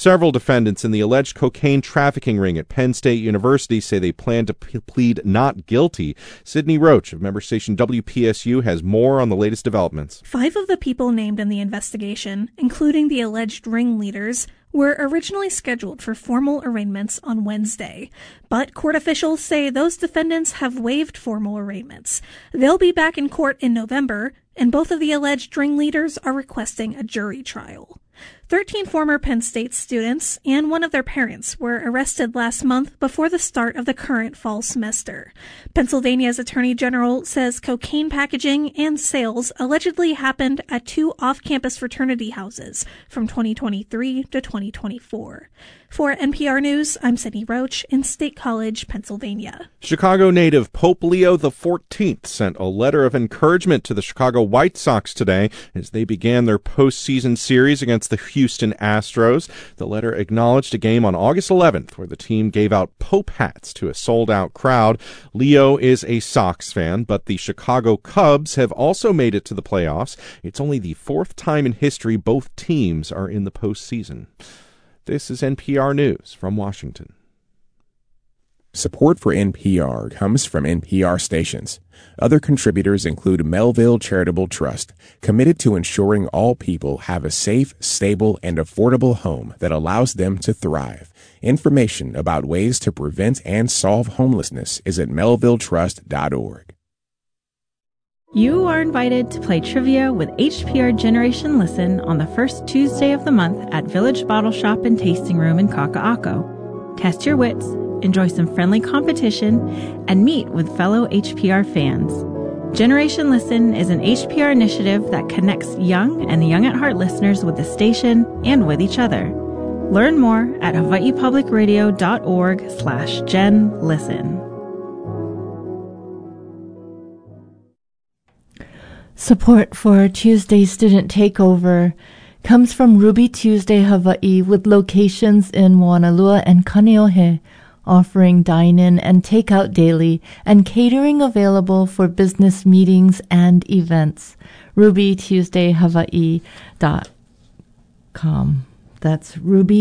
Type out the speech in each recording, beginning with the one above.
Several defendants in the alleged cocaine trafficking ring at Penn State University say they plan to plead not guilty. Sydney Roach of member station WPSU has more on the latest developments. 5 of the people named in the investigation, including the alleged ringleaders, were originally scheduled for formal arraignments on Wednesday. But court officials say those defendants have waived formal arraignments. They'll be back in court in November, and both of the alleged ringleaders are requesting a jury trial. 13 former Penn State students and one of their parents were arrested last month before the start of the current fall semester. Pennsylvania's Attorney General says cocaine packaging and sales allegedly happened at 2 off-campus fraternity houses from 2023 to 2024. For NPR News, I'm Sydney Roach in State College, Pennsylvania. Chicago native Pope Leo XIV sent a letter of encouragement to the Chicago White Sox today as they began their postseason series against the Houston Astros. The letter acknowledged a game on August 11th where the team gave out Pope hats to a sold-out crowd. Leo is a Sox fan, but the Chicago Cubs have also made it to the playoffs. It's only the 4th time in history both teams are in the postseason. This is NPR News from Washington. Support for NPR comes from NPR stations. Other contributors include Melville Charitable Trust, committed to ensuring all people have a safe, stable, and affordable home that allows them to thrive. Information about ways to prevent and solve homelessness is at melvilletrust.org. You are invited to play trivia with HPR Generation Listen on the first Tuesday of the month at Village Bottle Shop and Tasting Room in Kaka'ako. Test your wits, enjoy some friendly competition, and meet with fellow HPR fans. Generation Listen is an HPR initiative that connects young and young at heart listeners with the station and with each other. Learn more at hawaiipublicradio.org/GenListen. Support for Tuesday Student Takeover comes from Ruby Tuesday Hawaii with locations in Moanalua and Kaneohe, offering dine-in and takeout daily and catering available for business meetings and events. RubyTuesdayHawaii.com. That's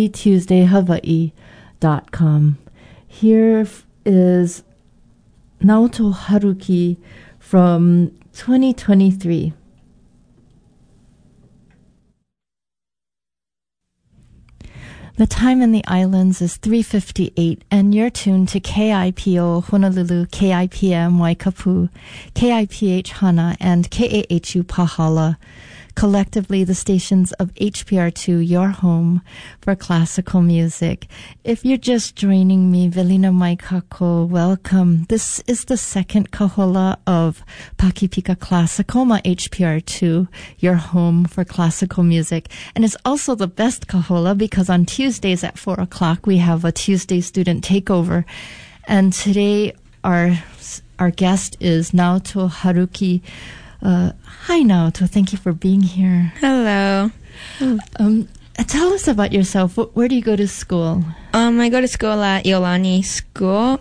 RubyTuesdayHawaii.com. Here is Naoto Haruki from 2023. The time in the islands is 3:58, and you're tuned to KIPO Honolulu, KIPM Waikapu, KIPH Hana, and KAHU Pahala. Collectively, the stations of HPR2, your home for classical music. If you're just joining me, Velina Maikako, welcome. This is the second kahola of Pakipika Classical, my HPR2, your home for classical music. And it's also the best kahola because on Tuesdays at 4 o'clock, we have a Tuesday student takeover. And today, our guest is Naoto Haruki. Hi, Naoto. Thank you for being here. Hello. Tell us about yourself. Where do you go to school? I go to school at Iolani School.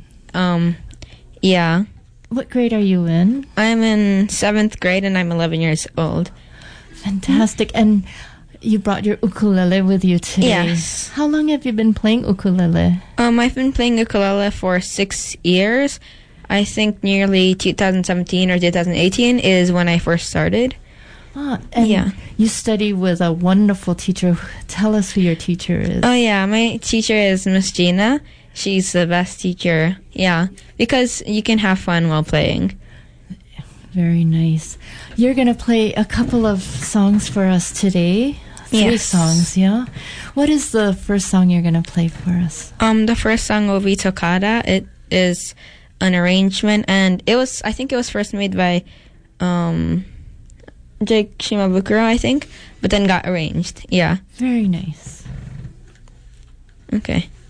Yeah. What grade are you in? I'm in 7th grade and I'm 11 years old. Fantastic. And you brought your ukulele with you today. Yes. How long have you been playing ukulele? I've been playing ukulele for 6 years. I think nearly 2017 or 2018 is when I first started. And you study with a wonderful teacher. Tell us who your teacher is. Oh, yeah. My teacher is Miss Gina. She's the best teacher. Yeah. Because you can have fun while playing. Very nice. You're going to play a couple of songs for us today. 3 songs, yeah? What is the first song you're going to play for us? The first song will be Tokada. It is an arrangement, and I think it was first made by Jake Shimabukuro, I think, but then got arranged. Yeah. Very nice. Okay.